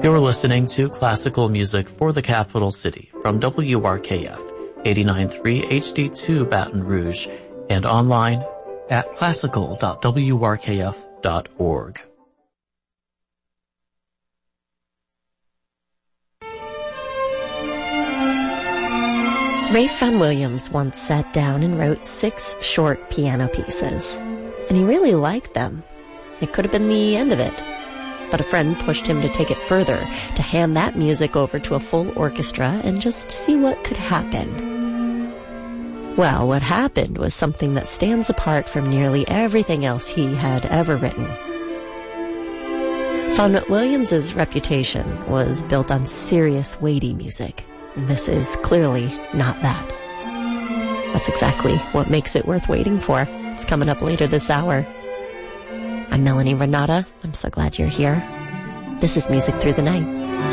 You're listening to classical music for the capital city from WRKF 89.3 HD2 Baton Rouge and online at classical.wrkf.org. Ralph Vaughan Williams once sat down and wrote 6 short piano pieces, and he really liked them. It could have been the end of it, but a friend pushed him to take it further, to hand that music over to a full orchestra and just see what could happen. Well, what happened was something that stands apart from nearly everything else he had ever written. Vaughan Williams's reputation was built on serious, weighty music. And this is clearly not that. That's exactly what makes it worth waiting for. It's coming up later this hour. I'm Melanie Renata. I'm so glad you're here. This is Music Through the Night.